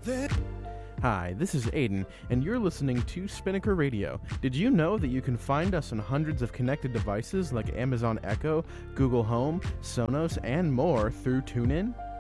Hi, this is Aiden, and you're listening to Spinnaker Radio. Did you know that you can find us on hundreds of connected devices like Amazon Echo, Google Home, Sonos, and more through TuneIn?